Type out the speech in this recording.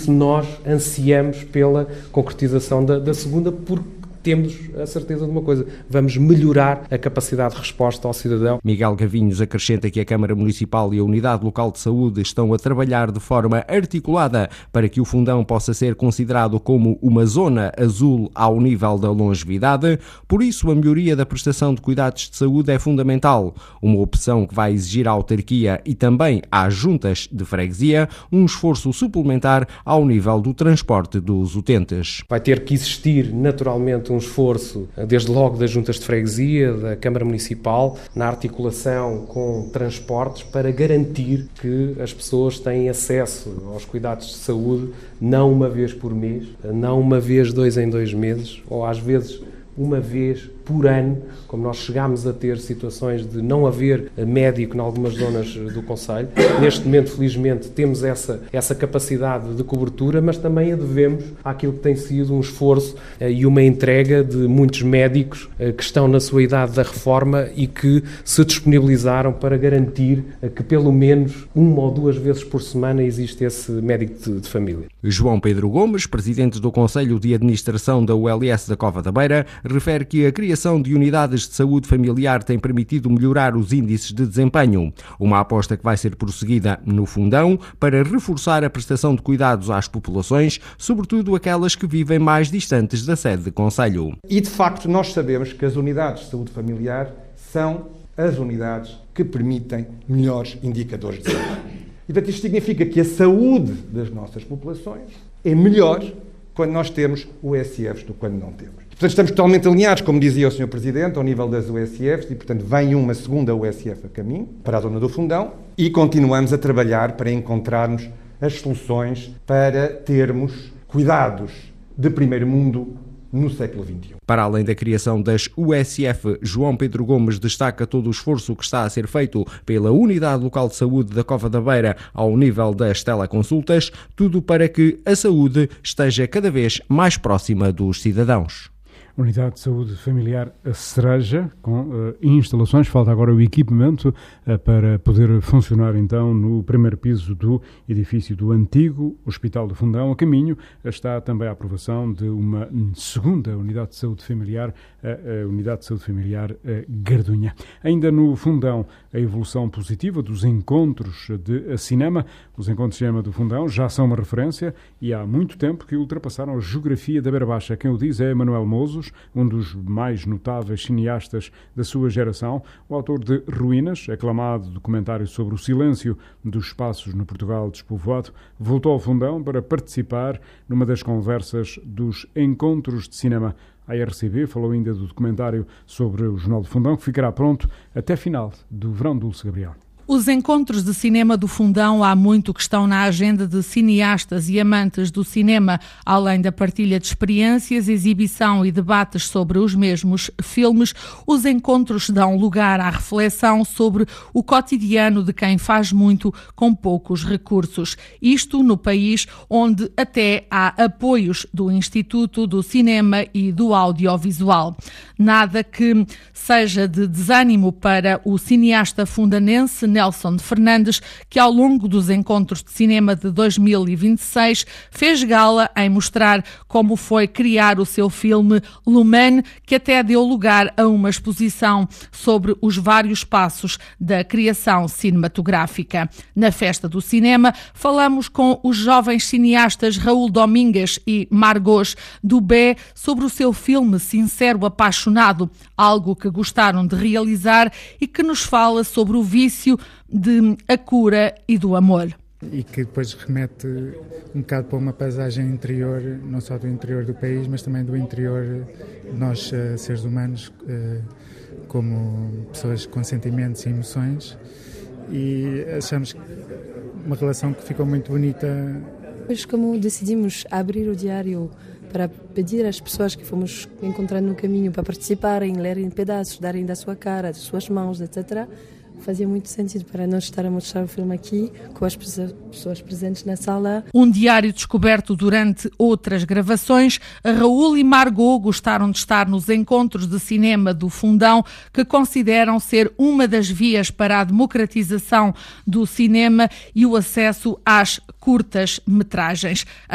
isso nós ansiamos pela concretização da segunda, porque temos a certeza de uma coisa: vamos melhorar a capacidade de resposta ao cidadão. Miguel Gavinhos acrescenta que a Câmara Municipal e a Unidade Local de Saúde estão a trabalhar de forma articulada para que o Fundão possa ser considerado como uma zona azul ao nível da longevidade. Por isso, a melhoria da prestação de cuidados de saúde é fundamental, uma opção que vai exigir à autarquia e também às juntas de freguesia um esforço suplementar ao nível do transporte dos utentes. Vai ter que existir naturalmente um esforço, desde logo das juntas de freguesia, da Câmara Municipal, na articulação com transportes, para garantir que as pessoas têm acesso aos cuidados de saúde não uma vez por mês, não uma vez 2 em 2 meses, ou às vezes uma vez por ano, como nós chegámos a ter situações de não haver médico em algumas zonas do concelho. Neste momento, felizmente, temos essa capacidade de cobertura, mas também a devemos àquilo que tem sido um esforço e uma entrega de muitos médicos que estão na sua idade da reforma e que se disponibilizaram para garantir que pelo menos 1 ou 2 vezes por semana existe esse médico de família. João Pedro Gomes, presidente do Conselho de Administração da ULS da Cova da Beira, refere que a criação de unidades de saúde familiar tem permitido melhorar os índices de desempenho. Uma aposta que vai ser prosseguida no Fundão para reforçar a prestação de cuidados às populações, sobretudo aquelas que vivem mais distantes da sede de concelho. E, de facto, nós sabemos que as unidades de saúde familiar são as unidades que permitem melhores indicadores de saúde. E, portanto, isto significa que a saúde das nossas populações é melhor quando nós temos USFs do que quando não temos. Portanto, estamos totalmente alinhados, como dizia o Sr. Presidente, ao nível das USFs, e, portanto, vem uma segunda USF a caminho para a zona do Fundão e continuamos a trabalhar para encontrarmos as soluções para termos cuidados de primeiro mundo no século XXI. Para além da criação das USF, João Pedro Gomes destaca todo o esforço que está a ser feito pela Unidade Local de Saúde da Cova da Beira ao nível das teleconsultas, tudo para que a saúde esteja cada vez mais próxima dos cidadãos. Unidade de Saúde Familiar Cereja, com instalações, falta agora o equipamento para poder funcionar então no primeiro piso do edifício do antigo Hospital do Fundão. A caminho está também a aprovação de uma segunda Unidade de Saúde Familiar, a Unidade de Saúde Familiar Gardunha. Ainda no Fundão, a evolução positiva dos encontros de cinema. Os encontros de cinema do Fundão já são uma referência e há muito tempo que ultrapassaram a geografia da Beira Baixa. Quem o diz é Manuel Mozos, um dos mais notáveis cineastas da sua geração, o autor de Ruínas, aclamado documentário sobre o silêncio dos espaços no Portugal despovoado, voltou ao Fundão para participar numa das conversas dos encontros de cinema. A RCB falou ainda do documentário sobre o Jornal do Fundão, que ficará pronto até final do verão Dulce Gabriel. Os encontros de cinema do Fundão há muito que estão na agenda de cineastas e amantes do cinema, além da partilha de experiências, exibição e debates sobre os mesmos filmes. Os encontros dão lugar à reflexão sobre o cotidiano de quem faz muito com poucos recursos. Isto no país onde até há apoios do Instituto do Cinema e do Audiovisual. Nada que seja de desânimo para o cineasta fundanense Nelson Fernandes, que ao longo dos encontros de cinema de 2026 fez gala em mostrar como foi criar o seu filme Lumen, que até deu lugar a uma exposição sobre os vários passos da criação cinematográfica. Na Festa do Cinema, falamos com os jovens cineastas Raul Domingues e Margaux Dubé sobre o seu filme Sincero Apaixonado, algo que gostaram de realizar e que nos fala sobre o vício, de a cura e do amor. E que depois remete um bocado para uma paisagem interior, não só do interior do país, mas também do interior de nós, seres humanos, como pessoas com sentimentos e emoções. E achamos uma relação que ficou muito bonita. Depois, como decidimos abrir o diário para pedir às pessoas que fomos encontrando no caminho para participarem, lerem pedaços, darem da sua cara, das suas mãos, etc., fazia muito sentido para nós estar a mostrar o filme aqui, com as pessoas presentes na sala. Um diário descoberto durante outras gravações. Raul e Margaux gostaram de estar nos encontros de cinema do Fundão, que consideram ser uma das vias para a democratização do cinema e o acesso às curtas-metragens.